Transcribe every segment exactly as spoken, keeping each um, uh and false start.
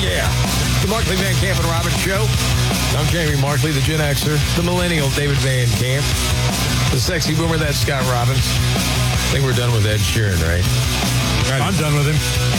Yeah. The Markley, Van Camp, and Robbins Show. I'm Jamie Markley, the Gen Xer, the millennial David Van Camp, the sexy boomer, that's Scott Robbins. I think we're done with Ed Sheeran, right? I'm done with him.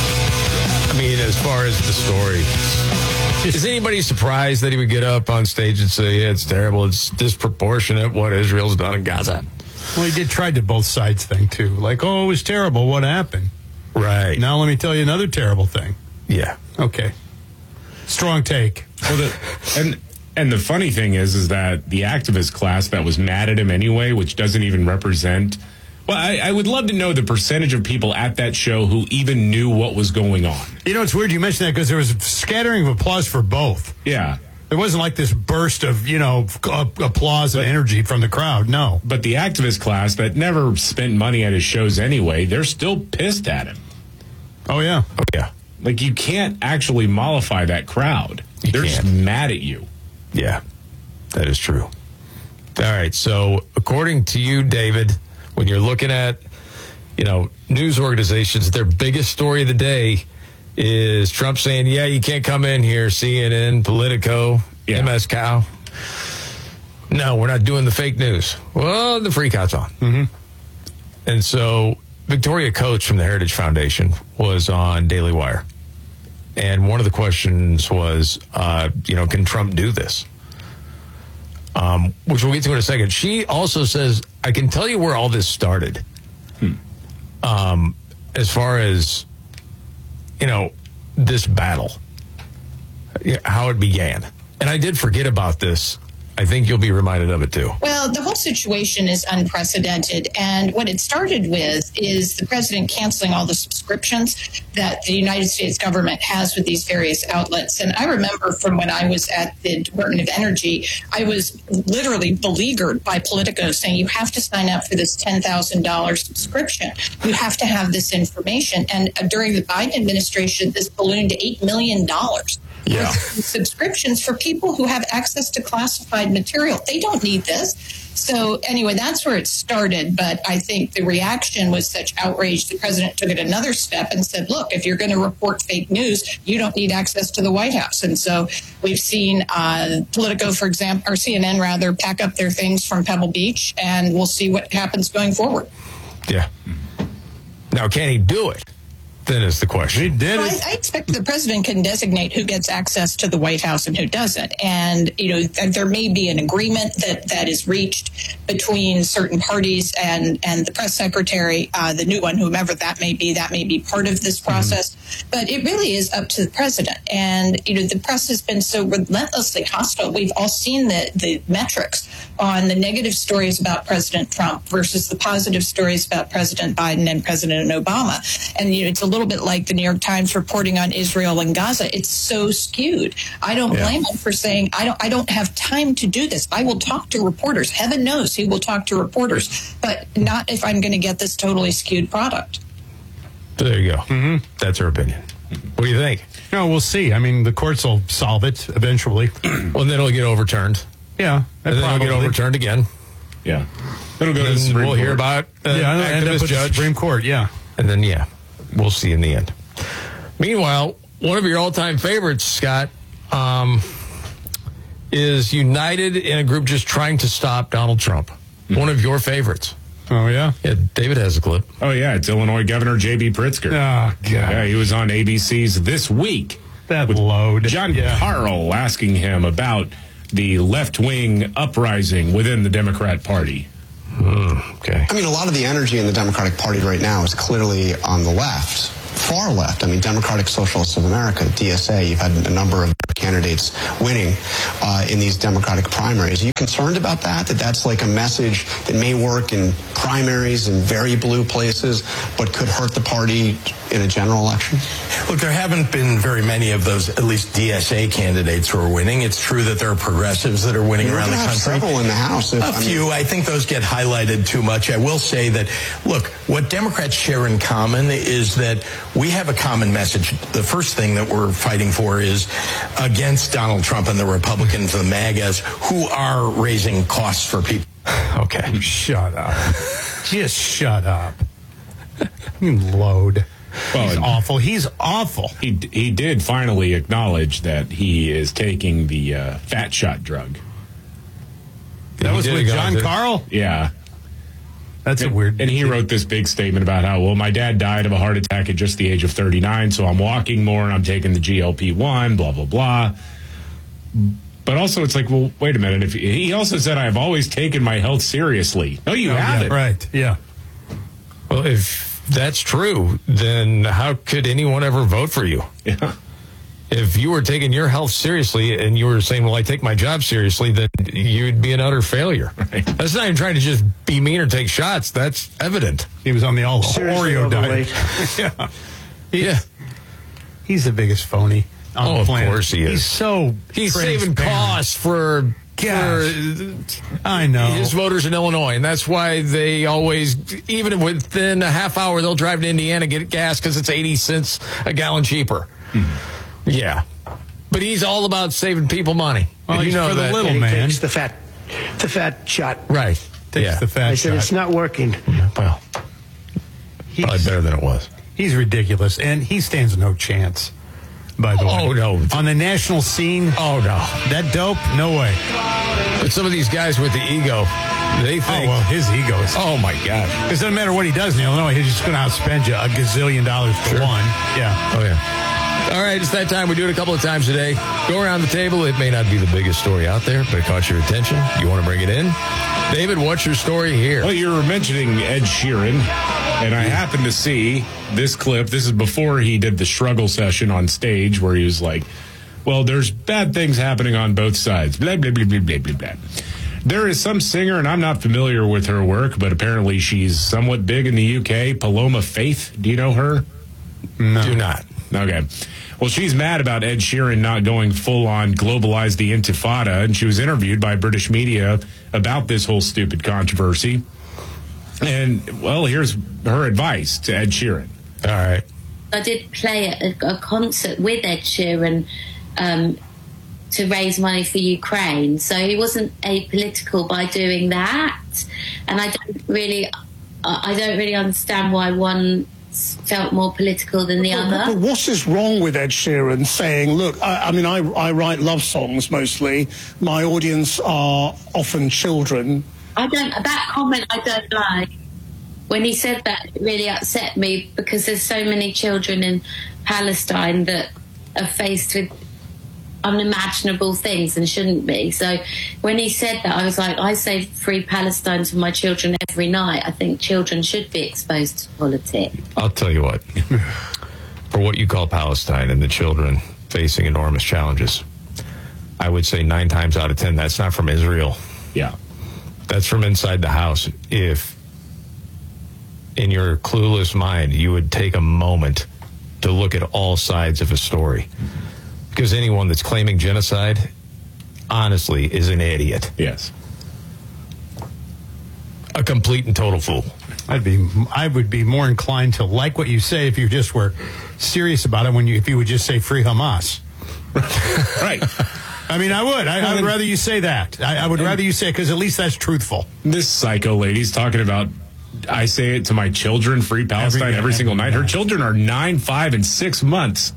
I mean, as far as the story. Is anybody surprised that he would get up on stage and say, yeah, it's terrible, it's disproportionate what Israel's done in Gaza? Well, he did try the both sides thing, too. Like, oh, it was terrible. What happened? Right. Now let me tell you another terrible thing. Yeah. Okay. Strong take. Well, the, and and the funny thing is, is that the activist class that was mad at him anyway, which doesn't even represent. Well, I, I would love to know the percentage of people at that show who even knew what was going on. You know, it's weird you mentioned that because there was a scattering of applause for both. Yeah. It wasn't like this burst of, you know, applause and energy from the crowd. No. But the activist class that never spent money at his shows anyway, they're still pissed at him. Oh, yeah. Oh, yeah. Like, you can't actually mollify that crowd. You They're can't. just mad at you. Yeah, that is true. All right, so according to you, David, when you're looking at, you know, news organizations, their biggest story of the day is Trump saying, yeah, you can't come in here, C N N, Politico, Yeah. M S Cow. No, we're not doing the fake news. Well, the free cow's on. Mm-hmm. And so Victoria Coates from the Heritage Foundation was on Daily Wire. And one of the questions was, uh, you know, can Trump do this? Um, which we'll get to in a second. She also says, I can tell you where all this started. Hmm. Um, as far as, you know, this battle, how it began. And I did forget about this. I think you'll be reminded of it, too. Well, the whole situation is unprecedented. And what it started with is the president canceling all the subscriptions that the United States government has with these various outlets. And I remember from when I was at the Department of Energy, I was literally beleaguered by Politico saying, you have to sign up for this ten thousand dollars subscription. You have to have this information. And during the Biden administration, this ballooned to eight million dollars. Yeah. Subscriptions for people who have access to classified material. They don't need this. So anyway, that's where it started. But I think the reaction was such outrage. The president took it another step and said, look, if you're going to report fake news, you don't need access to the White House. And so we've seen uh, Politico, for example, or C N N rather, pack up their things from Pebble Beach, and we'll see what happens going forward. Yeah. Now, can he do it? Then is the question. He did Well, it. I, I expect the president can designate who gets access to the White House and who doesn't. And, you know, th- there may be an agreement that, that is reached between certain parties and, and the press secretary, uh, the new one, whomever that may be, that may be part of this process. Mm-hmm. But it really is up to the president. And, you know, the press has been so relentlessly hostile. We've all seen the, the metrics on the negative stories about President Trump versus the positive stories about President Biden and President Obama. And, you know, it's a little bit like the New York Times reporting on Israel and Gaza. It's so skewed. I don't Yeah. blame him for saying, I don't I don't have time to do this. I will talk to reporters. Heaven knows he will talk to reporters, but not if I'm going to get this totally skewed product. So there you go. Mm-hmm. That's her opinion. What do you think? No, we'll see. I mean, the courts will solve it eventually. Well, then it'll get overturned. Yeah. And then it'll get overturned again. Yeah. It'll go to the And Supreme we'll hear Court. about uh, Yeah, and end up activist with the judge. Supreme Court, yeah. And then, yeah, we'll see in the end. Meanwhile, one of your all-time favorites, Scott, um, is united in a group just trying to stop Donald Trump. Mm-hmm. One of your favorites. Oh, yeah? Yeah, David has a clip. Oh, yeah. It's Illinois Governor J B. Pritzker. Oh, God. Yeah, he was on A B C's This Week. That with load. John Yeah. Carl asking him about the left-wing uprising within the Democrat Party. Mm, okay. I mean, a lot of the energy in the Democratic Party right now is clearly on the left, far left. I mean, Democratic Socialists of America, D S A, you've had a number of candidates winning uh, in these Democratic primaries. Are you concerned about that, that that's like a message that may work in primaries in very blue places, but could hurt the party in a general election? Look, there haven't been very many of those, at least D S A candidates who are winning. It's true that there are progressives that are winning You're around the gonna have country. several in the House. If, A I mean, few. I think those get highlighted too much. I will say that, look, what Democrats share in common is that we have a common message. The first thing that we're fighting for is against Donald Trump and the Republicans, the MAGAs, who are raising costs for people. Okay. Shut up. Just shut up. You load. Well, He's and awful. He's awful. He he did finally acknowledge that he is taking the uh, fat shot drug. That He was did with John acknowledge it. Carl? Yeah. That's a And- weird. And he wrote this big statement about how, well, my dad died of a heart attack at just the age of thirty-nine, so I'm walking more and I'm taking the G L P one, blah, blah, blah. But also, it's like, well, wait a minute. If he also said, I've always taken my health seriously. No, you Oh, yeah, haven't. right. Yeah. Well, if that's true, then how could anyone ever vote for you? Yeah. If you were taking your health seriously and you were saying, well, I take my job seriously, then you'd be an utter failure. Right. That's not even trying to just be mean or take shots. That's evident. He was on the all Seriously Oreo diet. overweight. yeah. Yeah. He's the biggest phony on Oh, the of planet. course he is. He's so He's saving transparent. costs for, Gosh. for I know. his voters in Illinois, and that's why they always, even within a half hour, they'll drive to Indiana get gas because it's eighty cents a gallon cheaper. Mm-hmm. Yeah, but he's all about saving people money. Well, And you he's know for the that, little And he man. takes the fat, the fat shot. right? Takes yeah. the fat I said shot. it's not working. Well, He's, probably better than it was. he's ridiculous, and he stands no chance. By the way, Oh, no. on the national scene, Oh no! that dope, no way. But some of these guys with the ego, they Oh think, well, his ego is. oh my gosh, It doesn't matter what he does in Illinois. He's just going to outspend you a gazillion dollars for Sure. one. Yeah. oh yeah. All right, it's that time. We do it a couple of times a day. Go around the table. It may not be the biggest story out there, but it caught your attention. You want to bring it in? David, what's your story here? Well, you were mentioning Ed Sheeran, and I happened to see this clip. This is before he did the struggle session on stage where he was like, well, there's bad things happening on both sides. Blah, blah, blah, blah, blah, blah, blah. There is some singer, and I'm not familiar with her work, but apparently she's somewhat big in the U K, Paloma Faith. Do you know her? No. Do not. Okay. Well, she's mad about Ed Sheeran not going full on globalize the intifada, and she was interviewed by British media about this whole stupid controversy. And, well, here's her advice to Ed Sheeran. All right. I did play at a, a concert with Ed Sheeran um, to raise money for Ukraine. So he wasn't apolitical by doing that. And I don't really, I don't really understand why one felt more political than the But other. what's this wrong with Ed Sheeran saying, look, I, I mean, I, I write love songs mostly. My audience are often children. I don't, that comment I don't like. When he said that, it really upset me because there's so many children in Palestine that are faced with unimaginable things and shouldn't be. So when he said that, I was like, I say free Palestine for my children every night. I think children should be exposed to politics. I'll tell you what. For what you call Palestine and the children facing enormous challenges, I would say nine times out of ten, that's not from Israel. Yeah. That's from inside the house. If in your clueless mind, you would take a moment to look at all sides of a story. Because anyone that's claiming genocide, honestly, is an idiot. Yes. A complete and total fool. I'd be, I would be more inclined to like what you say if you just were serious about it. When you, if you would just say free Hamas. Right. I mean, I would. I, I would rather you say that. I, I would rather you say because at least that's truthful. This psycho lady's talking about, I say it to my children, free Palestine Every- every, single every night. Her night. children are nine, five, and six months.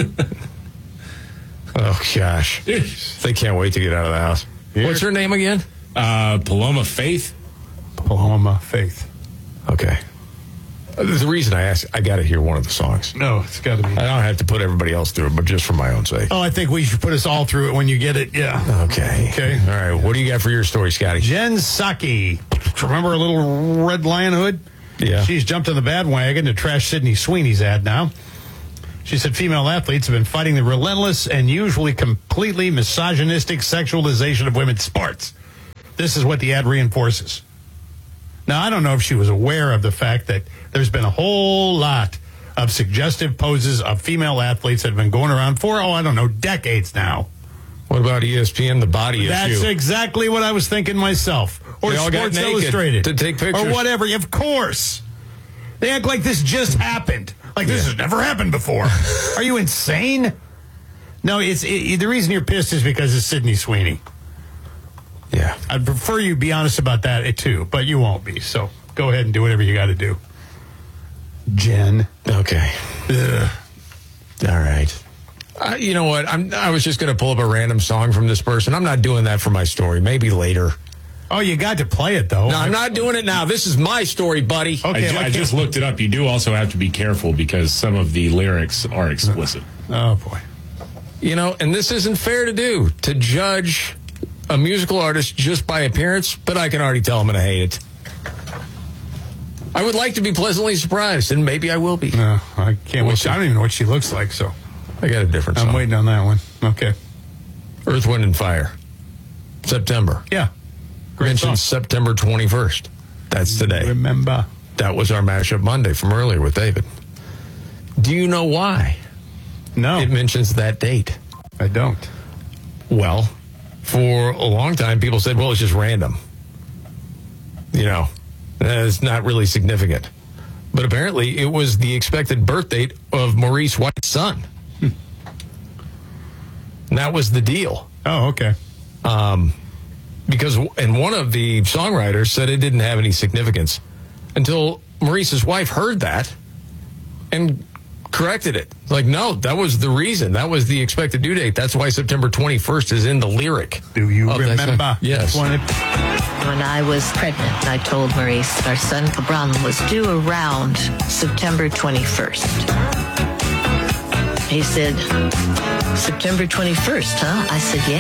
Oh, gosh. They can't wait to get out of the house. What's her name again? Uh, Paloma Faith. Paloma Faith. Okay. Uh, The reason I asked, I got to hear one of the songs. No, it's got to be. I don't have to put everybody else through it, but just for my own sake. Oh, I think we should put us all through it when you get it. Yeah. Okay. Okay. All right. What do you got for your story, Scotty? Jen Psaki. Remember a little red lion hood? Yeah. She's jumped on the bandwagon to trash Sydney Sweeney's ad now. She said female athletes have been fighting the relentless and usually completely misogynistic sexualization of women's sports. This is what the ad reinforces. Now, I don't know if she was aware of the fact that there's been a whole lot of suggestive poses of female athletes that have been going around for, oh, I don't know, decades now. What about E S P N, the body That's issue? exactly what I was thinking myself. Or They all got Sports naked Illustrated. to take pictures. Or whatever. Of course. They act like this just happened. Like this Yeah. has never happened before. Are you insane? No, it's it, the reason you're pissed is because it's Sydney Sweeney. Yeah. I'd prefer you be honest about that too, but you won't be. So go ahead and do whatever you got to do. Jen. Okay. Ugh. All right. Uh, you know what? I'm, I was just going to pull up a random song from this person. I'm not doing that for my story. Maybe later. Oh, you got to play it, though. No, I'm not doing it now. This is my story, buddy. Okay, I, ju- I just looked it up. You do also have to be careful because some of the lyrics are explicit. Oh, boy. You know, and this isn't fair to do, to judge a musical artist just by appearance, but I can already tell I'm going to hate it. I would like to be pleasantly surprised, and maybe I will be. No, I can't wait. I don't even know what she looks like, so. I got a different song. I'm waiting on that one. Okay. Earth, Wind, and Fire. September. Yeah. Great Mentioned song. September twenty-first. That's today. Remember. That was our Mashup Monday from earlier with David. Do you know why No, it mentions that date? I don't. Well, for a long time, people said, well, it's just random. You know, it's not really significant. But apparently, it was the expected birth date of Maurice White's son. Hmm. And that was the deal. Oh, okay. Um, because, and one of the songwriters said it didn't have any significance until Maurice's wife heard that and corrected it. Like, no, that was the reason. That was the expected due date. That's why September twenty-first is in the lyric. Do you of that remember? song. Yes. When, it, when I was pregnant, I told Maurice our son Cabran was due around September twenty-first. He said, September twenty-first, huh? I said, yeah.